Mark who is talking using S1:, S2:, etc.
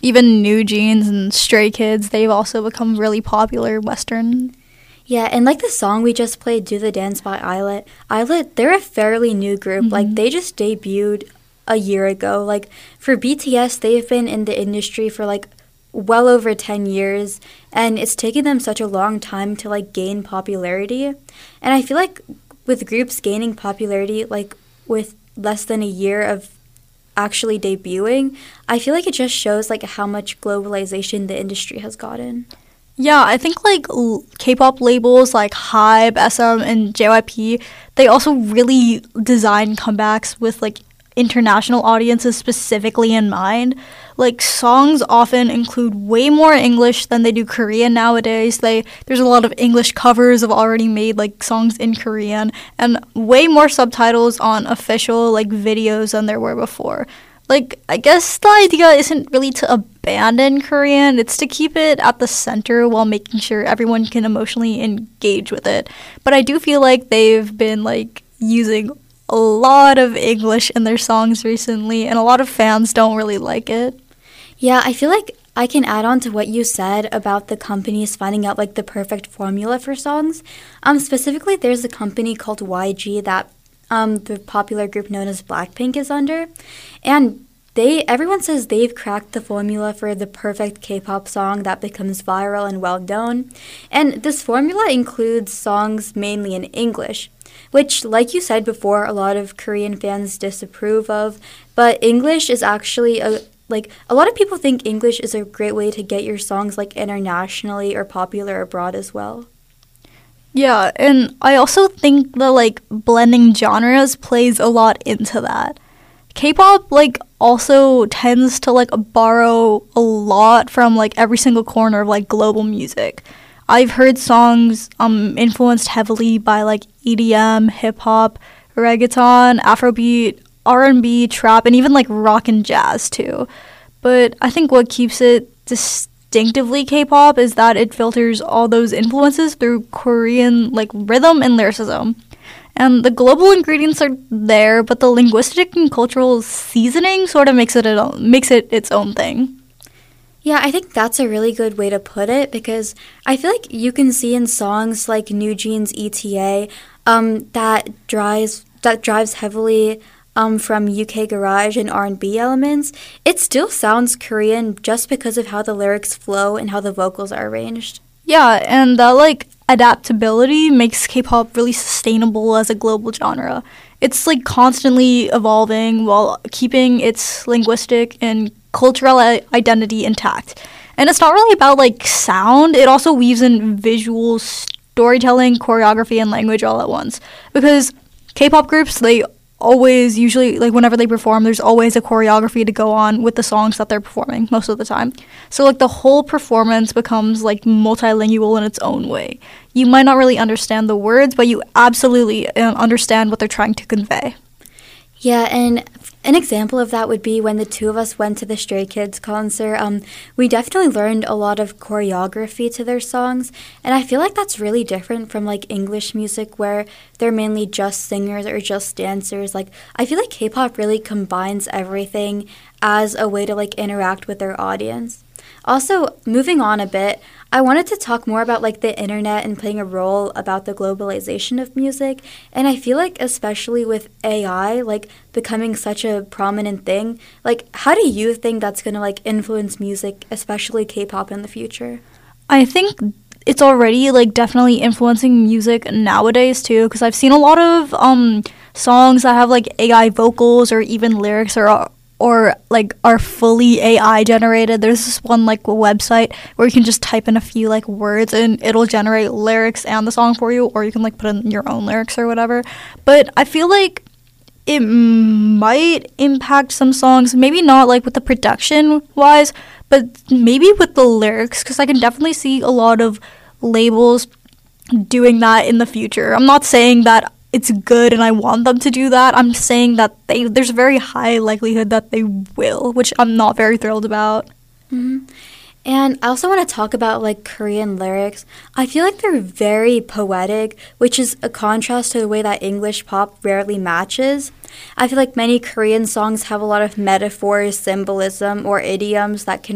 S1: Even New Jeans and Stray Kids, they've also become really popular Western.
S2: Yeah, and like the song we just played, Do the Dance by Islet. Islet, they're a fairly new group. Like, they just debuted a year ago. Like, for BTS, they've been in the industry for like well over 10 years, and it's taken them such a long time to like gain popularity. And I feel like with groups gaining popularity, like with less than a year of actually debuting, I feel like it just shows like how much globalization the industry has gotten.
S1: Yeah, I think like K-pop labels like HYBE, SM, and JYP, they also really design comebacks with like international audiences specifically in mind. Like, songs often include way more English than they do Korean nowadays. There's a lot of English covers of already made like songs in Korean, and way more subtitles on official like videos than there were before. Like, I guess the idea isn't really to abandon Korean, it's to keep it at the center while making sure everyone can emotionally engage with it. But I do feel like they've been like using a lot of English in their songs recently, and a lot of fans don't really like it.
S2: Yeah, I feel like I can add on to what you said about the companies finding out like the perfect formula for songs. Specifically, there's a company called YG that the popular group known as Blackpink is under, and everyone says they've cracked the formula for the perfect K-pop song that becomes viral and well known. And this formula includes songs mainly in English, which, like you said before, a lot of Korean fans disapprove of. But English is actually a lot of people think English is a great way to get your songs like internationally or popular abroad as well.
S1: Yeah, and I also think that like blending genres plays a lot into that. K-pop like also tends to like borrow a lot from like every single corner of like global music. I've heard songs influenced heavily by like EDM, hip hop, reggaeton, Afrobeat, R&B, trap, and even like rock and jazz too. But I think what keeps it distinctively K-pop is that it filters all those influences through Korean like rhythm and lyricism. And the global ingredients are there, but the linguistic and cultural seasoning sort of makes it its own thing.
S2: Yeah, I think that's a really good way to put it, because I feel like you can see in songs like New Jeans ETA that drives heavily from UK garage and R&B elements. It still sounds Korean just because of how the lyrics flow and how the vocals are arranged.
S1: Yeah, and that like adaptability makes K-pop really sustainable as a global genre. It's like constantly evolving while keeping its linguistic and cultural identity intact. And it's not really about like sound, it also weaves in visual storytelling, choreography, and language all at once. Because K-pop groups, they always usually, like whenever they perform, there's always a choreography to go on with the songs that they're performing most of the time. So like the whole performance becomes like multilingual in its own way. You might not really understand the words, but you absolutely understand what they're trying to convey.
S2: Yeah, and an example of that would be when the two of us went to the Stray Kids concert. We definitely learned a lot of choreography to their songs, and I feel like that's really different from like English music where they're mainly just singers or just dancers. Like, I feel like K-pop really combines everything as a way to like interact with their audience. Also, moving on a bit, I wanted to talk more about like the internet and playing a role about the globalization of music. And I feel like especially with AI like becoming such a prominent thing, like how do you think that's going to like influence music, especially K-pop in the future?
S1: I think it's already like definitely influencing music nowadays too, because I've seen a lot of songs that have like AI vocals or even lyrics or like are fully AI generated. There's this one like website where you can just type in a few like words and it'll generate lyrics and the song for you, or you can like put in your own lyrics or whatever. But I feel like it might impact some songs, maybe not like with the production wise, but maybe with the lyrics, because I can definitely see a lot of labels doing that in the future. I'm not saying that it's good and I want them to do that. I'm saying that there's a very high likelihood that they will, which I'm not very thrilled about.
S2: Mm-hmm. And I also want to talk about like Korean lyrics. I feel like they're very poetic, which is a contrast to the way that English pop rarely matches. I feel like many Korean songs have a lot of metaphors, symbolism, or idioms that can